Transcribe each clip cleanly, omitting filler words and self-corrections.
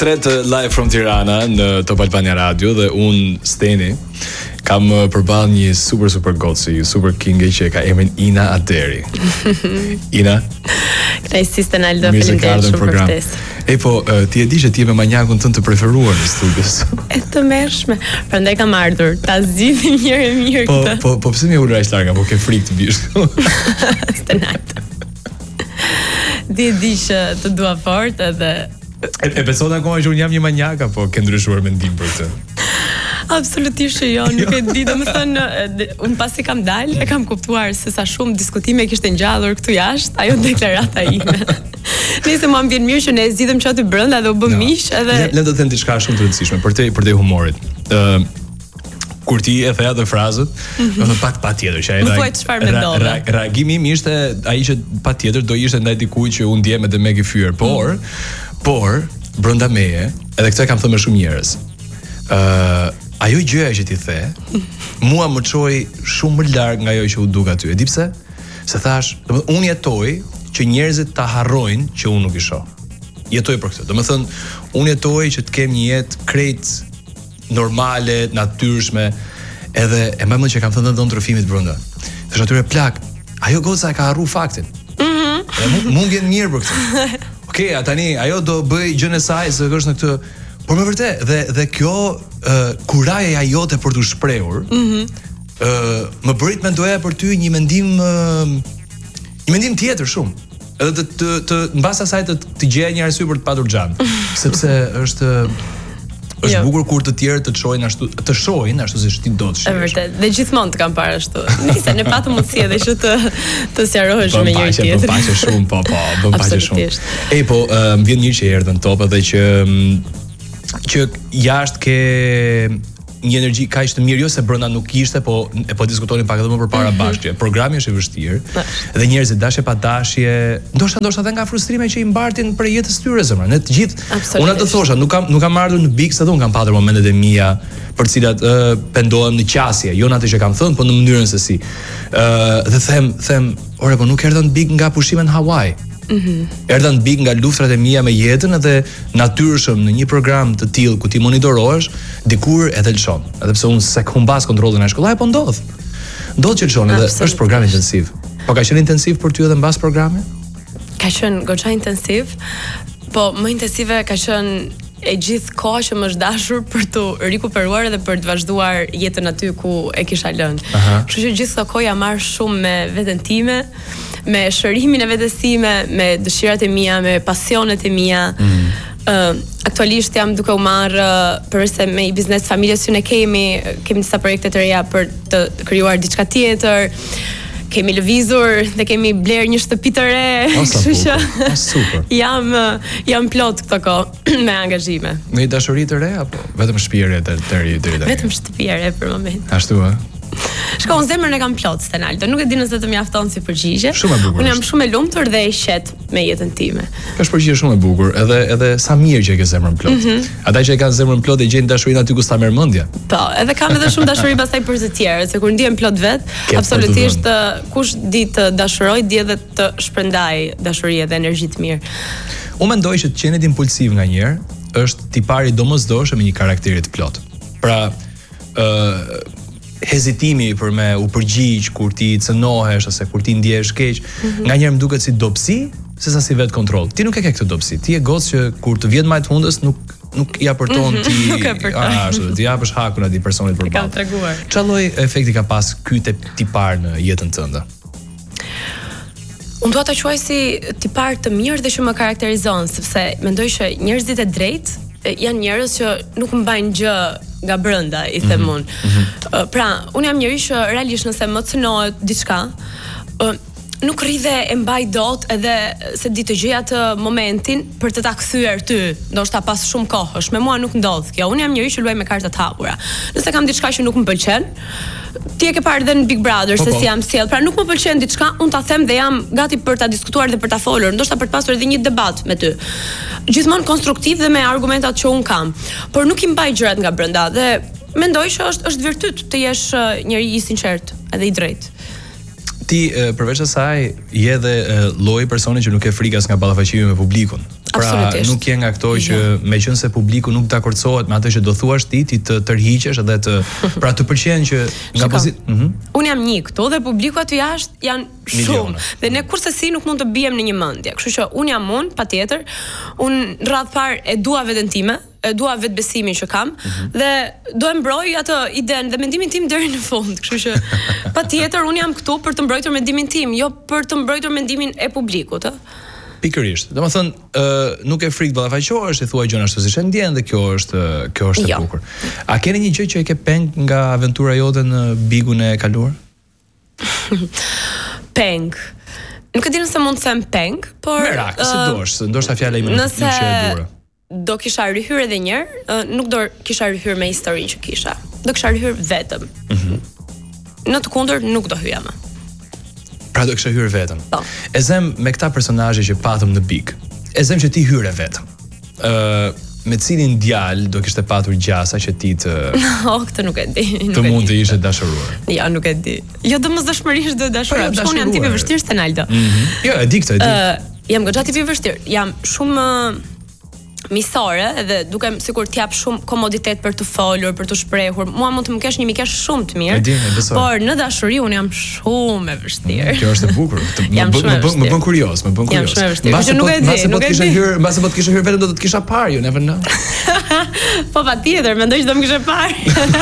Tret live from Tirana në Top Albania Radio dhe unë Steni kam përballë një super goci, super kinge që ka emrin Ina Aderi. Ina. Kënaqësi Stenaldo, faleminderit shumë për ftesë. E po, ti e di që ti je me manjakun tënd të preferuar në studios. E të mërshme. Prandaj kam ardhur ta zgjidhim mirë këtë. Po pse më ulur aq larg, apo ke frikë të bish? Stenaldo. Di që të dua fort edhe E beson akoma që unë jam një manjak apo ke ndryshuar mendim për këtë? Absolutisht që jo, nuk e di, domethënë unë pasi kam dalë, e kam kuptuar se sa shumë diskutime kishte ngjallur këtu jashtë, ajo deklarata ime. Nëse më vjen mirë që ne zgjidhem çati brenda dhe u bëm miq, edhe le të them diçka shumë të rëndësishme për te humorit. Kur ti e the atë frazën, do të patjetër që ai më thuaj çfarë mendove. Reagimi im ishte ai që patjetër do ishte ndaj dikujt që unë ndjem edhe me gëfyer, por brenda meje, edhe këtë kam thënë me shumë njerëz. Ajo gjëja që ti the, mua më çoi shumë më larg nga ajo që u duk aty. E di pse? Se thash, unë jetoj që njerëzit ta harrojnë që unë nuk i shoh. Jetoj për këtë. Domethënë, unë jetoj që të kem një jetë krejt normale, natyrshme, edhe e më mend që kam thënë ndonjë trofimit brenda. Thash atyre plak, ajo goca e ka harruar faktin. Mund vjen mirë për këtë. Okej, tani ajo do bëj gjën e saj se është në këtë. Por më vërtet, dhe kjo kuraja jote për t'u shprehur, më bëri të mendoja për ty një mendim tjetër shumë. Edhe të mbas asaj të gjej një arsye për të patur xhan, sepse është bukur kur të tjerë të shohin ashtu siç ti do të shihesh. Është vërtet, dhe gjithmonë të kam parë ashtu. Nëse ne patëm mundësi edhe që të sqarohesh me njëri tjetrin. Bëm paqe shumë, bëm paqe shumë. Ej, po, më vjen mirë që erdhën Top edhe që jashtë ke një energji kaq të mirë, jo se brenda nuk ishte, po diskutonin pak edhe më përpara bashkë. Programi është i vështirë dhe njerëzit dashje pa dashje, ndoshta edhe nga frustrime që i mbartin për jetës tyre zemra. Ne të gjithë, unë atë thosha, nuk kam ardhur në big, se unë kam patur momentet e mia për të cilat pendohem në qasje, jo në atë që kam thënë, po në mënyrën se si. Dhe them, ore, po nuk erdhën big nga pushime në Hawaii. Erdhën big nga luftrat e mia me jetën edhe natyrshëm në një program të tillë ku ti monitorohesh, dikur edhe lëshon. Edhe pse unë se humbas kontrollin e shkollës, po ndodh që lëshon edhe është program intensiv. Po ka qenë intensiv për ty edhe mbas programit? Ka qenë goxha intensiv, po më intensive ka qenë e gjithë koha që më është dashur për të rikuperuar edhe për të vazhduar jetën aty ku e kisha lënë. Kështu që gjithë kohë jam marrë shumë me veten time, me shërimin e vetes time, me dëshirat e mia, me pasionet e mia. Aktualisht jam duke u marrë përse me i biznes familjes që ne kemi disa projekte të reja për të krijuar diçka tjetër. Kemi lëvizur dhe kemi bler një shtëpi të re, kështu që super. Jam plot këtë kohë me angazhime. Me dashuri të re apo vetëm shtëpi e re të re deri tani? Vetëm shtëpi e re për moment. Ashtu ë. Shkon zemrën e kam plot Stenaldo, nuk e di nëse të mjafton si përgjigje. Shumë e bukur. Unë jam shumë e lumtur dhe e qet me jetën time. Është përgjigje shumë e bukur, edhe sa mirë që e ke zemrën plot. Ata që e kanë zemrën plot e gjejnë dashurinë aty ku sta merr mendja. Po, edhe kam edhe shumë dashuri pastaj për të tjerë, se kur ndihem plot vet, absolutisht kush di të dashuroj, di edhe të shpërndaj dashuri dhe energji të mirë. Unë mendoj që të qenë impulsiv nganjëherë është tipari domosdoshëm me një karakteri të plot. Pra, hezitimi për me u përgjigj kur ti cënohesh ose kur ti ndjehesh keq, nganjëherë më duket si dobësi, sesa si vet kontroll. Ti nuk e ke këtë dobësi. Ti je gocë që kur të vjen majt hundës nuk ja përton ti. Ashtu, ti japësh hakun atij personit përballë. Kam treguar. Çfarë lloj efekti ka pas ky tipar në jetën tënde? Unë dua ta quaj si tipar të mirë dhe që më karakterizon, sepse mendoj që njerëzit e drejtë janë njerëz që nuk mbajnë gjë nga brenda, i them unë. Pra, unë jam njëri që realisht nëse më cënohet diçka, nuk rri dhe e mbaj dot edhe se di të gjej atë momentin për të ta kthyer ty, ndoshta pas shumë kohësh. Me mua nuk ndodh kjo. Unë jam njëri që luaj me karta të hapura. Nëse kam diçka që nuk më pëlqen, ti e ke parë edhe në Big Brother se si jam sjell. Pra nuk më pëlqen diçka, unë ta them dhe jam gati për ta diskutuar dhe për ta folur, ndoshta për të pasur edhe një debat me ty. Gjithmonë konstruktiv dhe me argumentat që un kam, por nuk i mbaj gjërat nga brenda dhe mendoj që është virtyt të jesh njëri i sinqert edhe i drejtë. Ti përveç asaj je edhe lloji personi që nuk e frikas nga ballafaqimi me publikun. Pra nuk je nga këto që meqense publiku nuk dakordsohet me atë që do thuash ti të tërhiqesh edhe pra të pëlqen që nga Unë jam një këtu dhe publiku aty jashtë janë shumë. Dhe ne kurse si nuk mund të bijem në një mendje. Kështu që unë jam unë, patjetër. Unë radh parë e dua veten time, e dua vetë besimin që kam dhe do e mbroj atë idenë dhe mendimin tim deri në fund. Kështu që patjetër unë jam këtu për të mbrojtur mendimin tim, jo për të mbrojtur mendimin e publikut, Pikërisht. Domethënë, nuk e frikë ballafaqohesh, i thuaj gjëra ashtu siç e ndjen dhe kjo është e bukur. A keni një gjë që e ke peng nga aventura jote në Bigun e kaluar? Peng. Nuk e di nëse mund të them peng, por merak, si duash, ndoshta fjala ime nuk është e durë. Do kisha rihyrë edhe një herë, nuk do kisha rihyrë me historinë që kisha. Do kisha rihyrë vetëm. Në të kundërt nuk do hyja më. Pra do kisha hyrë vetëm. E zem me këta personazhe që patëm në Big. E zem që ti hyre vetëm. Me cilin djalë do kishte patur gjasa që ti të këtë nuk e di. Të mund të ishe dashuruar. Ja, nuk e di. Jo domosdoshmërisht do dashurohem. Unë jam tip i vështirë Stenaldo. Jo, e di këtë, e di. Jam goxha tip i vështirë. Jam shumë misore dhe dukem sikur t'jap shumë komoditet për të folur, për të shprehur. Mua mund të më kesh një mikesh shumë të mirë. Por në dashuri unë jam shumë e vështirë. Kjo është e bukur. Më bën kurioz, më bën kurioz. Mbase nuk e di, nuk e di. Mbase po të kishe hyrë vetëm do të kisha parë, you never know. Po patjetër, mendoj që do më kishe parë.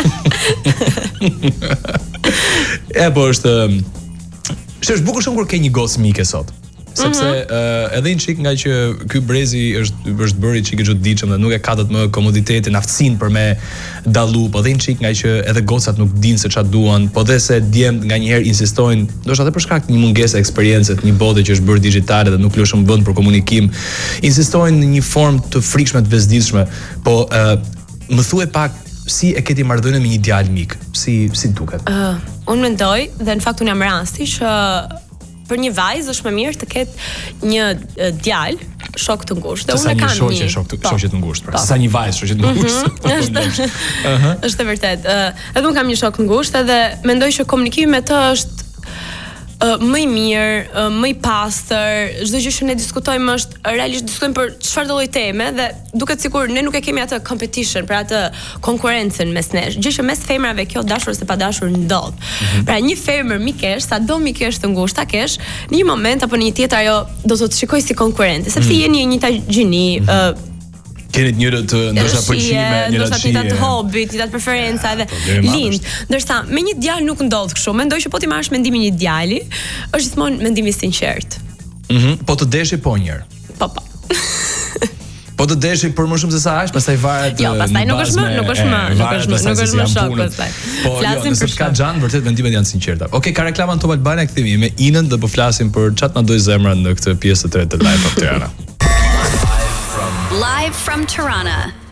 Po është bukur shumë kur ke një gocë mike sot. Sepse edhe një çik nga që ky brezi është bërë çik i çuditshëm dhe nuk e ka më komoditetin, aftësinë për me dallu, po edhe një çik nga që edhe gocat nuk dinë se çfarë duan, po dhe se djemt nganjëherë insistojnë, ndoshta edhe për shkak të një mungese eksperiencë të një bote që është bërë digjitale dhe nuk lë shumë vend për komunikim, insistojnë në një formë të frikshme të vezditshme. Po më thuaj pak si e keti marrëdhënien me një djalë mik, si duket? Unë mendoj dhe në fakt unë jam rasti që për një vajzë është më mirë të ketë një djalë shok të ngushtë. Dhe unë kam një shoqe të ngushtë, pra. Sa një vajzë shoqe të ngushtë. Është e vërtet. Edhe unë kam një shok të ngushtë dhe mendoj që komunikimi me të është më i mirë, më i pastër, çdo gjë që ne diskutojmë është realisht diskutojmë për çfarë do lloj teme dhe duket sikur ne nuk e kemi atë competition, pra atë konkurrencën mes nesh. Gjë që mes femrave kjo dashur ose pa dashur ndodh. Pra një femër mikesh, sado mikesh të ngushtë ta kesh, në një moment apo në një tjetër ajo do të të shikojë si konkurrente, sepse jeni e njëjta gjini, keni njëra të ndoshta pëlqime, ndoshta të hobi, të preferenca dhe lind. Ndërsa me një djalë nuk ndodh kështu. Mendoj që po ti marrësh mendimin një djali, është gjithmonë mendimi i sinqert. Po të deshi po një herë. Po. Po të deshi për më shumë se sa aq, pastaj varet. Jo, pastaj nuk është më shok pastaj. Po flasim për ka xhan, vërtet mendimet janë sinqerta. Okej, ka reklaman Top Albania, kthehemi me Inën dhe po flasim për çat na doj zemra në këtë pjesë të tretë të Live of Tirana. Live from Tirana.